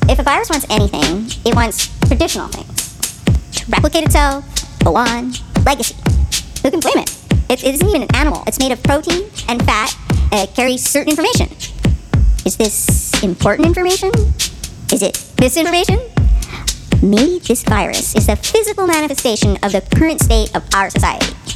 If a virus wants anything, it wants traditional things. To replicate itself, go on, legacy. Who can blame it? It isn't even an animal. It's made of protein and fat. It carries certain information. Is this important information? Is it misinformation? Maybe this virus is the physical manifestation of the current state of our society.